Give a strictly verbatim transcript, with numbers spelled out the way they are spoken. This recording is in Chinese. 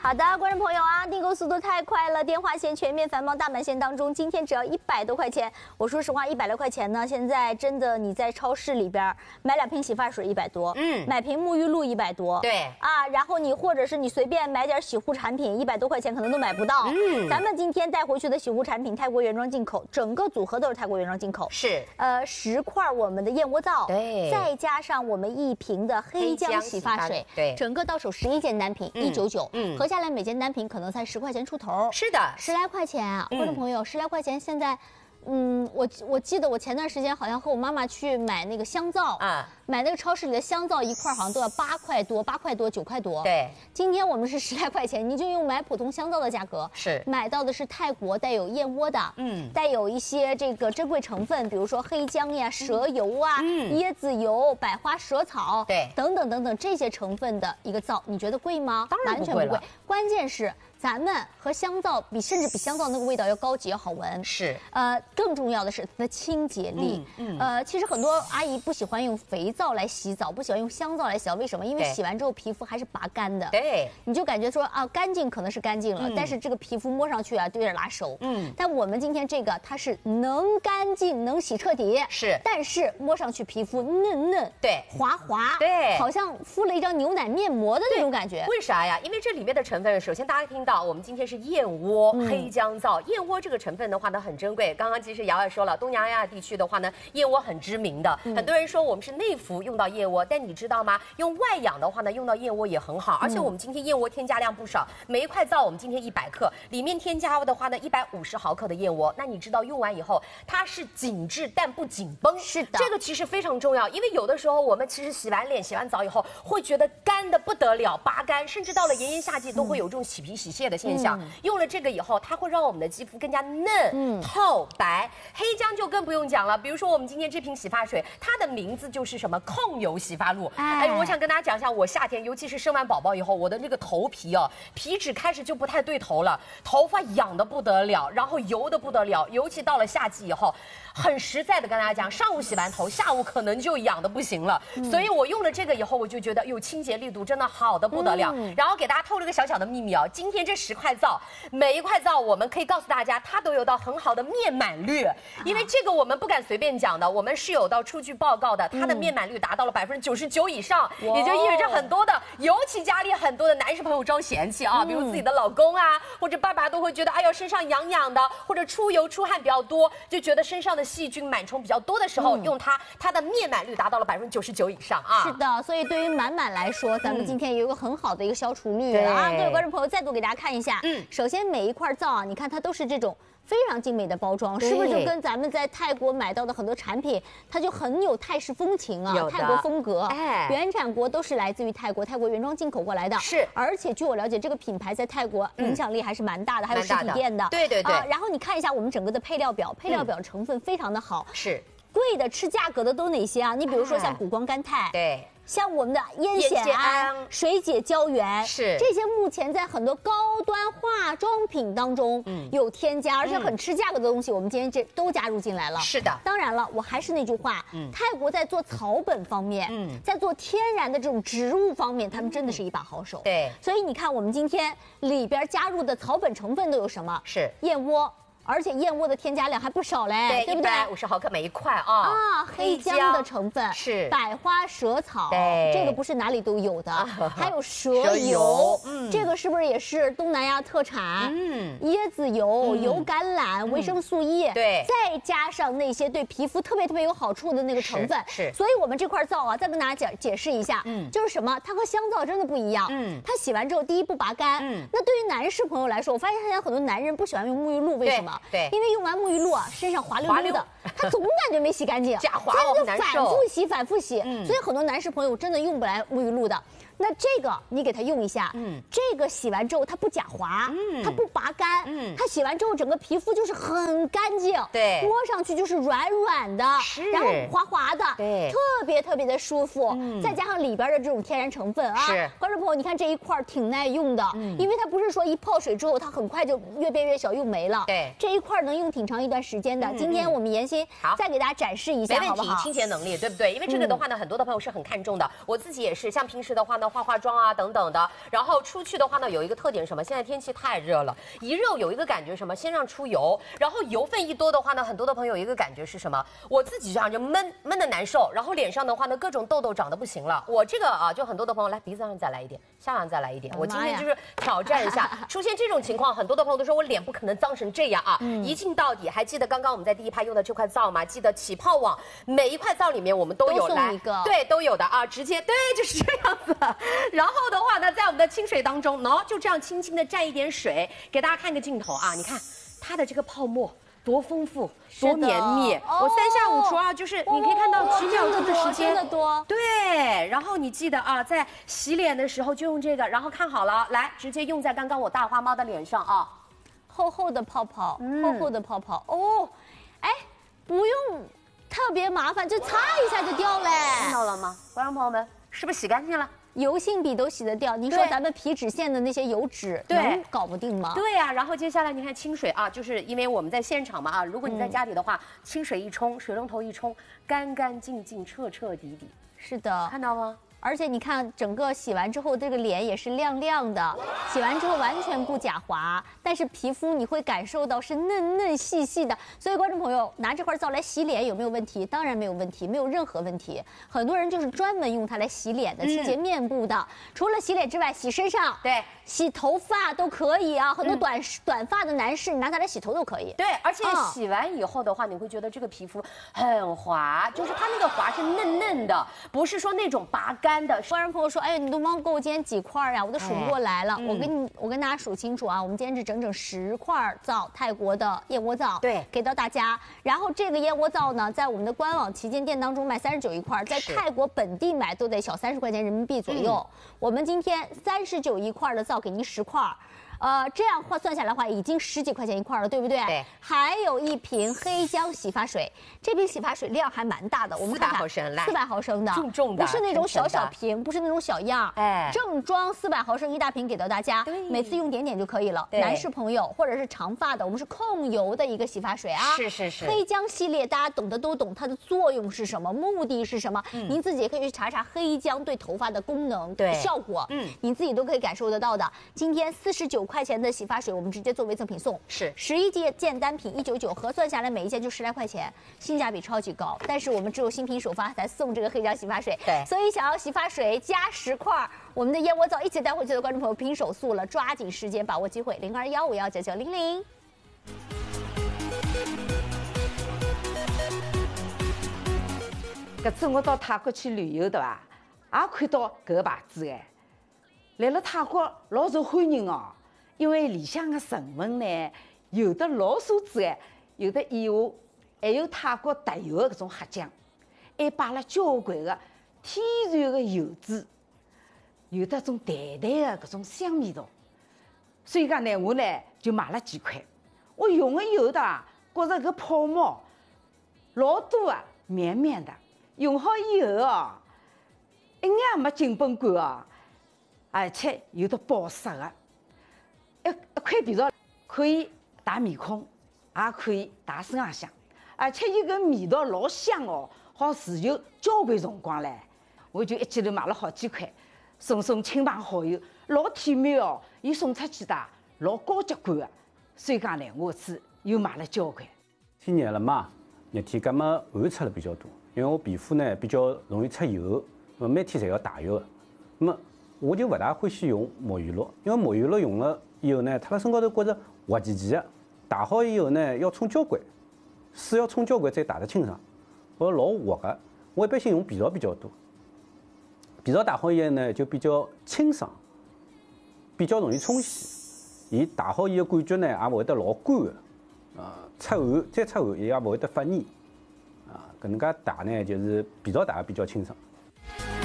好的，观众朋友啊，订购速度太快了，电话线全面繁忙大满线当中，今天只要一百多块钱。我说实话，一百多块钱呢，现在真的你在超市里边买两瓶洗发水一百多，嗯，买瓶沐浴露一百多， 对啊，然后你或者是你随便买点洗护产品，一百多块钱可能都买不到。嗯，咱们今天带回去的洗护产品，泰国原装进口，整个组合都是泰国原装进口， 是， 呃，十块我们的燕窝皂， 对， 再加上我们一瓶的黑姜洗发水， 对， 整个到手十一件单品，一九九，嗯，合下来每件单品可能才十块钱出头。是的，十来块钱啊，观众朋友，十来块钱现在。嗯，我我记得我前段时间好像和我妈妈去买那个香皂啊，买那个超市里的香皂一块好像都要八块多，八块多，九块多。对，今天我们是十来块钱，你就用买普通香皂的价格，是买到的是泰国带有燕窝的，嗯，带有一些这个珍贵成分，比如说黑姜呀、蛇油啊、嗯、椰子油、百花蛇草，对，等等等等这些成分的一个皂，你觉得贵吗？当然不贵了，完全不贵，关键是。咱们和香皂比，甚至比香皂那个味道要高级、要好闻。是，呃，更重要的是它的清洁力。嗯，嗯呃，其实很多阿姨不喜欢用肥皂来洗澡，不喜欢用香皂来洗澡，为什么？因为洗完之后皮肤还是拔干的。对，你就感觉说啊，干净可能是干净了，嗯、但是这个皮肤摸上去啊，就有点拉手。嗯，但我们今天这个它是能干净、能洗彻底，是，但是摸上去皮肤嫩嫩，对，滑滑，对，好像敷了一张牛奶面膜的那种感觉。 为啥呀？因为这里面的成分，首先大家听到。我们今天是燕窝、嗯、黑姜皂。燕窝这个成分的话呢很珍贵。刚刚其实瑶儿说了，东南亚地区的话呢，燕窝很知名的。嗯、很多人说我们是内服用到燕窝，但你知道吗？用外养的话呢，用到燕窝也很好。而且我们今天燕窝添加量不少，每一块皂我们今天一百克，里面添加的话呢一百五十毫克的燕窝。那你知道用完以后它是紧致但不紧绷。是的，这个其实非常重要，因为有的时候我们其实洗完脸、洗完澡以后会觉得干的不得了，拔干，甚至到了炎炎夏季都会有这种起皮洗屑的现象。嗯、用了这个以后，它会让我们的肌肤更加嫩、嗯、透白。黑姜就更不用讲了，比如说我们今天这瓶洗发水，它的名字就是什么控油洗发露。哎，哎我想跟大家讲一下，我夏天尤其是生完宝宝以后，我的那个头皮哦，皮脂开始就不太对头了，头发痒的不得了，然后油的不得了，尤其到了夏季以后。很实在的跟大家讲，上午洗完头，下午可能就痒的不行了。嗯、所以我用了这个以后，我就觉得，哟，清洁力度真的好的不得了。嗯、然后给大家透露个小小的秘密啊，今天这十块皂，每一块皂我们可以告诉大家，它都有到很好的面满率，因为这个我们不敢随便讲的，我们是有到出具报告的，它的面满率达到了百分之九十九以上，嗯、也就意味着很多的，尤其家里很多的男士朋友招嫌弃啊，嗯、比如自己的老公啊，或者爸爸都会觉得，哎呦身上痒痒的，或者出油出汗比较多，就觉得身上的细菌螨虫比较多的时候，嗯、用它，它的面满率达到了百分之九十九以上啊！ 是的，所以对于满满来说，咱们今天有一个很好的一个消除率了啊！各位观众朋友，再度给大家看一下，嗯，首先每一块皂啊，你看它都是这种。非常精美的包装，是不是就跟咱们在泰国买到的很多产品，它就很有泰式风情啊，泰国风格。哎，原产国都是来自于泰国，泰国原装进口过来的。是，而且据我了解，这个品牌在泰国影响力还是蛮大的，还有实体店的。对对对。啊，然后你看一下我们整个的配料表，配料表成分非常的好。是。贵的吃价格的都哪些啊？你比如说像谷胱甘肽。对。像我们的烟酰胺、水解胶原，是这些目前在很多高端化妆品当中有添加，嗯、而且很吃价格的东西，我们今天这都加入进来了。是的，当然了，我还是那句话，嗯、泰国在做草本方面，嗯、在做天然的这种植物方面，他们真的是一把好手。对，所以你看，我们今天里边加入的草本成分都有什么？是燕窝。而且燕窝的添加量还不少嘞，对, 对不对？一百五十毫克每一块啊。 啊，黑姜的成分是百花蛇草，对，这个不是哪里都有的，啊、还有蛇油，蛇油嗯，这个是不是也是东南亚特产？嗯，椰子油、嗯、油橄榄、维生素 E， 对，再加上那些对皮肤特别特别有好处的那个成分，是。是所以我们这块皂啊，再跟大家解解释一下，嗯，就是什么？它和香皂真的不一样，嗯，它洗完之后第一不拔干，嗯，那对于男士朋友来说，我发现现在很多男人不喜欢用沐浴露，为什么？对，因为用完沐浴露啊，身上滑溜溜的，他总感觉没洗干净， 假滑我难受， 反复洗，反复洗，嗯、所以很多男士朋友真的用不来沐浴露的。那这个你给它用一下，嗯，这个洗完之后它不假滑，嗯，它不拔干，嗯，它洗完之后整个皮肤就是很干净，对，摸上去就是软软的，是，然后滑滑的，对，特别特别的舒服，嗯，再加上里边的这种天然成分啊，是，观众朋友，你看这一块挺耐用的，嗯，因为它不是说一泡水之后它很快就越变越小又没了，对，这一块能用挺长一段时间的。嗯、今天我们妍希好， 再给大家展示一下， 没问题，清洁能力对不对？因为这个的话呢，很多的朋友是很看重的，我自己也是，像平时的话呢，化化妆啊等等的，然后出去的话呢，有一个特点什么？现在天气太热了，一热有一个感觉什么？先让出油，然后油分一多的话呢，很多的朋友有一个感觉是什么？我自己这样就闷闷的难受，然后脸上的话呢，各种痘痘长得不行了。我这个啊，就很多的朋友来鼻子上再来一点，下巴再来一点，我今天就是挑战一下，出现这种情况，很多的朋友都说我脸不可能脏成这样啊，嗯、一镜到底。还记得刚刚我们在第一排用的这块皂吗？记得起泡网每一块皂里面我们都有来，对，都有的啊，直接对就是这样子。然后的话呢，在我们的清水当中，喏，就这样轻轻的蘸一点水，给大家看个镜头啊，你看它的这个泡沫。多丰富，多绵密！哦、我三下五除二，就是你可以看到几秒钟的时间， 真的多。 对，然后你记得啊，在洗脸的时候就用这个，然后看好了，来直接用在刚刚我大花猫的脸上啊， 厚厚的泡泡，嗯、厚厚的泡泡哦，哎，不用特别麻烦，就擦一下就掉嘞。 看到了吗，观众朋友们，是不是洗干净了？ 油性笔都洗得掉，你说咱们皮脂腺的那些油脂能搞不定吗？ 对呀、啊，然后接下来你看清水啊，就是因为我们在现场嘛啊，如果你在家里的话，嗯、清水一冲，水龙头一冲，干干净净，彻彻底底。 是的， 看到吗？ 而且你看，整个洗完之后，这个脸也是亮亮的，洗完之后完全不假滑，但是皮肤你会感受到是嫩嫩细细的。所以观众朋友拿这块皂来洗脸有没有问题？当然没有问题，没有任何问题。很多人就是专门用它来洗脸的，清洁面部的。嗯、除了洗脸之外，洗身上， 对， 洗头发都可以啊。很多短、嗯、短发的男士，你拿它来洗头都可以。 对，而且洗完以后的话，你会觉得这个皮肤很滑，就是它那个滑是嫩嫩的，不是说那种拔干。的， 观众朋友说，哎呀，你都忘够今天几块呀？我都数不过来了。哎嗯、我跟你，我跟大家数清楚啊，我们今天是整整十块皂，泰国的燕窝皂， 对， 给到大家。然后这个燕窝皂呢，在我们的官网旗舰店当中卖三十九一块，在泰国本地买都得小三十块钱人民币左右。嗯、我们今天三十九一块的皂给您十块。呃，这样换算下来的话，已经十几块钱一块了，对不对？ 对。 还有一瓶黑姜洗发水，这瓶洗发水量还蛮大的，我们看看， 四百毫升，来， 四百毫升的， 重重的， 不是那种小小瓶，不是那种小样， 哎， 正装四百毫升一大瓶给到大家，每次用点点就可以了。男士朋友或者是长发的，我们是控油的一个洗发水啊， 是是是。 黑姜系列大家懂得都懂，它的作用是什么，目的是什么？嗯、您自己也可以去查查黑姜对头发的功能、对效果，嗯，您自己都可以感受得到的。今天四十九块钱的洗发水。我们直接作为赠品送， 是十一件单品一九九，核算下来每一件就十来块钱，性价比超级高。但是我们只有新品首发才送这个黑姜洗发水， 对， 所以想要洗发水加十块我们的燕窝皂一起带回去的观众朋友，拼手速了，抓紧时间把握机会，零二幺五幺九九零零。 搿次我到泰国去旅游对伐？也看到搿个牌子哎，来了泰国老受欢迎哦。因为里向的成分呢，有的老素质哎，有的以下，还有泰国特有的搿种黑姜，还摆了交关的天然的油脂，有的种淡淡的搿种香味道。所以讲呢，我呢就买了几块。我用了以后的，觉着搿泡沫老多啊，绵绵的。用好以后哦，一眼也没紧绷感哦，而且有的保湿的。一一块皮皂可以打面孔，也可以打身浪向，而且伊个味道老香哦，好持久交关辰光唻。我就一记头买了好几块，送送亲朋好友，老体面哦。伊送出去的老高级感的，所以讲呢，我次又买了交关。 天热了嘛，热天搿么汗出了比较多，因为我皮肤呢比较容易出油，那么每天侪要汏油的，那么我就勿大欢喜用沐浴露，因为沐浴露用了以后呢，脱了身高头觉着滑稽稽的，汏好以后呢要冲交关，水要冲交关再汏得清爽，我老滑的。我一般性用皮皂比较多，皮皂汏好以后呢就比较清爽，比较容易冲洗。伊汏好以后感觉呢也勿会得老干的，啊，出汗再出汗也勿会得发黏，啊，搿能介汏呢就是皮皂汏比较清爽。